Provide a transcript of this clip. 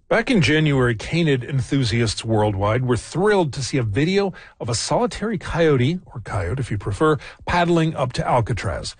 Back in January, canid enthusiasts worldwide were thrilled to see a video of a solitary coyote, or coyote if you prefer, paddling up to Alcatraz.